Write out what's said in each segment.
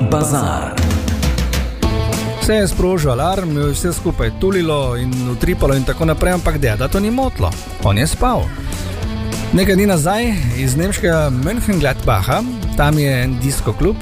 Bazar. Se je sprožil alarm, vse skupaj tulilo in utripalo in tako naprej, ampak deda to ni motlo. On je spal. Nekaj dni nazaj iz nemškega Mönchengladbacha, tam je en disko klub,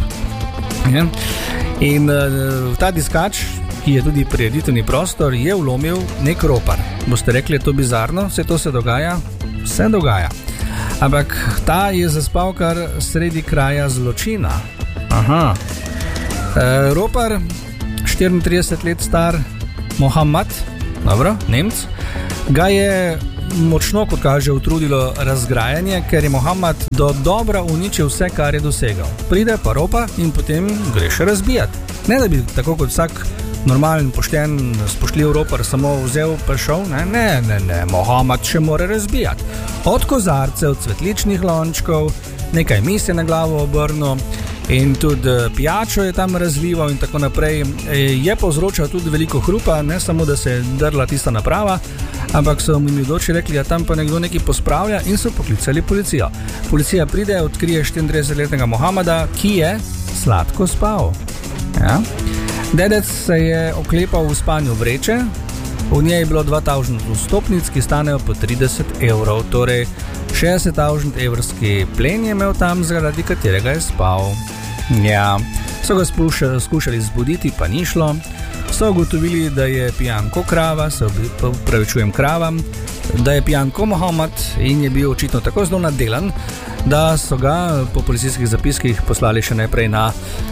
in ta diskač, ki je tudi prireditveni prostor, je vlomil nek ropar. Boste rekli, je to bizarno, vse to se dogaja? Se dogaja. Ampak ta je zaspal kar sredi kraja zločina. Aha. Ropar, 34 let star Mohamed, dobro, Nemc, ga je močno, kot kaže, utrudilo razgrajanje, ker je Mohamed do dobra uničil vse, kar je dosegal. Pride pa ropa in potem gre še razbijati. Ne da bi tako kot vsak normalen, pošten, spoštljiv ropar samo vzel pa šel, ne, Mohamed še mora razbijati. Od kozarcev, cvetličnih lončkov, nekaj mis je na glavo obrnil in tudi pijačo je tam razlival in tako naprej. Je povzročal tudi veliko hrupa, ne samo, da se je drla tista naprava, ampak so mi doči rekli, da tam pa nekdo nekaj pospravlja in so poklicali policijo. Policija pride, odkrije 34-letnega Mohameda, ki je sladko spal. Ja? Dedec se je oklepal v spanju vreče, v njej je bilo 2000 vstopnic, ki stanejo po 30 evrov, torej 60.000 evrski plen je imel tam, zaradi katerega je spal. Ja, so ga skušali zbuditi, pa ni šlo. So ugotovili, da je pijan ko krava, se upravičujem kravam, da je pijan ko Mohamed in je bil očitno tako zelo nadelan, da so ga po policijskih zapiskih poslali še najprej na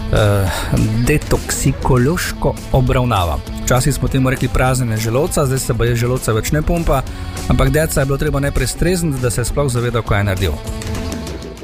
detoksikološko obravnavo. Včasih smo temu rekli praznjenje želodca, zdaj se želodca več ne pumpa, ampak deca je bilo treba najprej strezniti, da se je sploh zavedal, kaj je naredil.